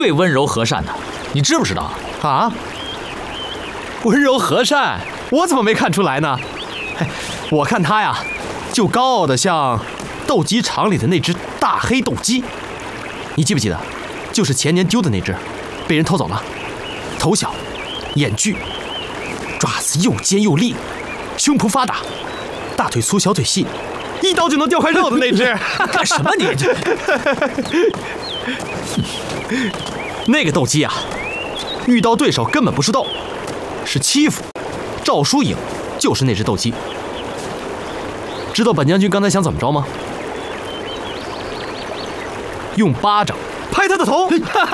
最温柔和善的，你知不知道？ 啊？温柔和善，我怎么没看出来呢？嘿，我看他呀，就高傲的像斗鸡场里的那只大黑斗鸡。你记不记得？就是前年丢的那只，被人偷走了。头小，眼巨，爪子又尖又利，胸脯发达，大腿粗小腿细，一刀就能掉块肉的那只。 干什么你？ 那个斗鸡啊，遇到对手根本不是斗，是欺负。赵疏影就是那只斗鸡。知道本将军刚才想怎么着吗？用巴掌拍他的头。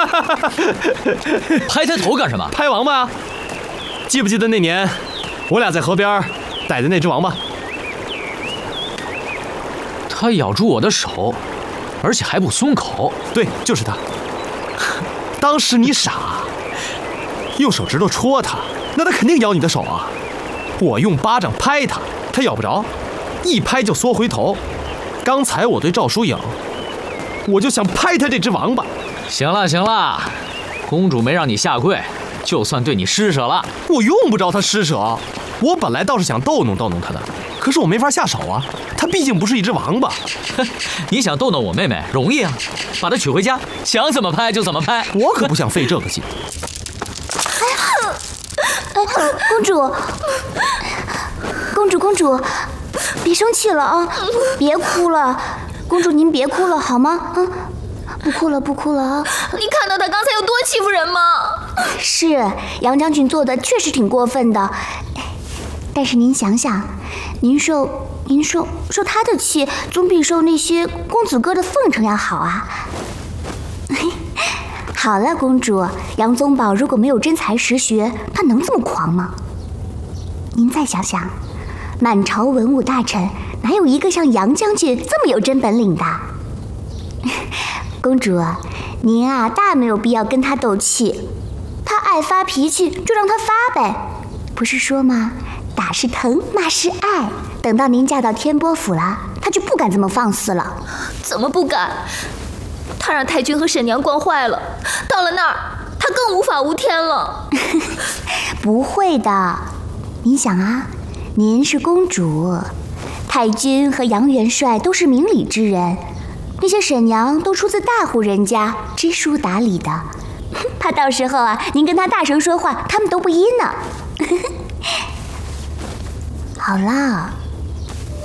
拍他头干什么？ 拍王八啊！记不记得那年我俩在河边逮的那只王八？ 他咬住我的手，而且还不松口。 对，就是他。当时你傻，用手指头戳他，那他肯定咬你的手啊。我用巴掌拍他，他咬不着，一拍就缩回头。刚才我对赵疏影，我就想拍他这只王八。 行了行了，公主没让你下跪，就算对你施舍了。 我用不着他施舍，我本来倒是想逗弄逗弄他的，可是我没法下手啊，他毕竟不是一只王八。 你想逗弄我妹妹容易啊，把她娶回家，想怎么拍就怎么拍。 我可不想费这个劲。 公主，别生气了啊，别哭了，公主您别哭了好吗？啊，不哭了啊！ 你看到他刚才有多欺负人吗？ 是，杨将军做的确实挺过分的，但是您想想，您受他的气，总比受那些公子哥的奉承要好啊。好了，公主，杨宗保如果没有真才实学，他能这么狂吗？您再想想，满朝文武大臣哪有一个像杨将军这么有真本领的？公主，您啊，大没有必要跟他斗气，他爱发脾气就让他发呗，不是说吗？打是疼，骂是爱。等到您嫁到天波府了，他就不敢这么放肆了。 怎么不敢？他让太君和沈娘惯坏了，到了那儿，他更无法无天了。 不会的，您想啊，您是公主，太君和杨元帅都是明理之人，那些沈娘都出自大户人家，知书达理的。怕到时候啊，您跟他大声说话，他们都不依呢。好了。